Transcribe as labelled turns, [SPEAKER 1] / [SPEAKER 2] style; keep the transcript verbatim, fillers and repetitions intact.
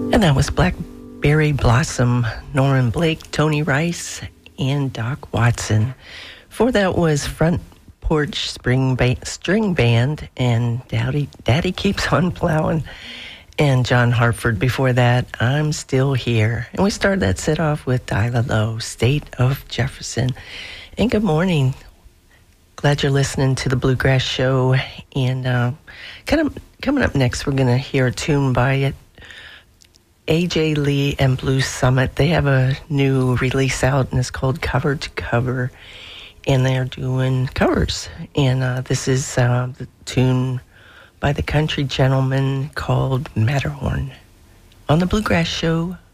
[SPEAKER 1] And that was Blackberry Blossom, Norman Blake, Tony Rice, and Doc Watson. Before that was Front Porch Spring ba- String Band and Daddy, Daddy Keeps on Plowing, and John Hartford. Before that, I'm Still Here. And we started that set off with Dyla Lowe, State of Jefferson. And good morning. Glad you're listening to the Bluegrass Show. And uh, kind of coming up next, we're going to hear a tune by it. A J Lee and Blues Summit. They have a new release out, and it's called Cover to Cover, and they're doing covers. And uh, this is uh, the tune by the country gentleman called Matterhorn on the Bluegrass Show.